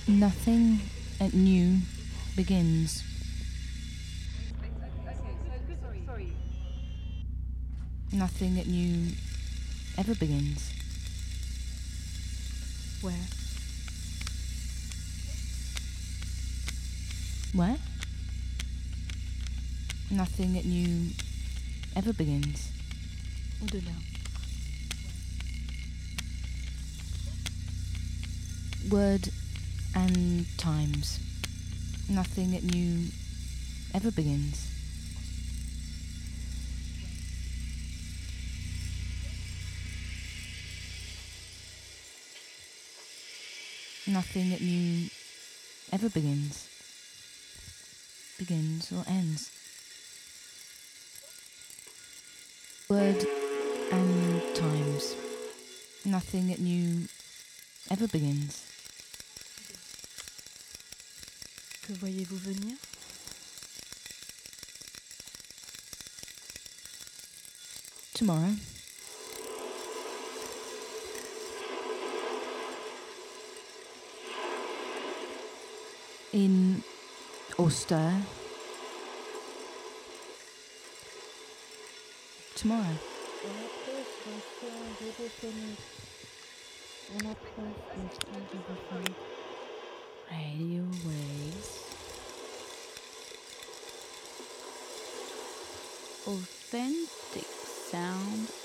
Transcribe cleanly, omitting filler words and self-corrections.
Nothing at new begins. Nothing at new ever begins. Where? Where? Nothing at new ever begins. Au-delà. Word and times. Nothing at new ever begins. Nothing at new ever begins. Begins or ends. Word and times. Nothing at new ever begins. Que voyez-vous venir? Tomorrow. In or stir. Tomorrow. Radio waves. Authentic sound